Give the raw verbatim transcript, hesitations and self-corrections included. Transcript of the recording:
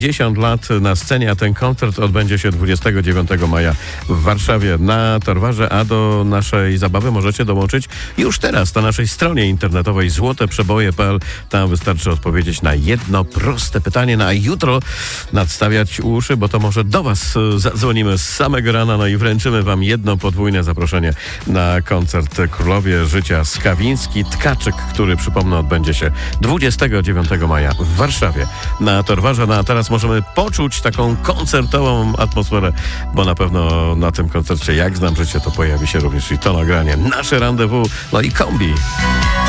dziesięć lat na scenie, a ten koncert odbędzie się dwudziestego dziewiątego maja w Warszawie na Torwarze, a do naszej zabawy możecie dołączyć już teraz na naszej stronie internetowej złote przeboje kropka p l. Tam wystarczy odpowiedzieć na jedno proste pytanie, na jutro nadstawiać uszy, bo to może do was zadzwonimy z samego rana, no i wręczymy wam jedno podwójne zaproszenie na koncert Królowie Życia Skawiński Tkaczyk, który, przypomnę, odbędzie się dwudziestego dziewiątego maja w Warszawie na Torwarze. No a teraz możemy poczuć taką koncertową atmosferę, bo na pewno na tym koncercie Jak znam życie to pojawi się również i to nagranie. Nasze rendezvous, no i kombi.